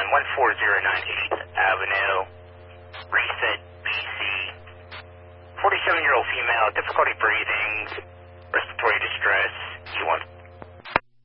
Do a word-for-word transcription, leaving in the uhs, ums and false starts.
one four zero nine eighth Avenue, Reset, B C. forty-seven-year-old female, difficulty breathing,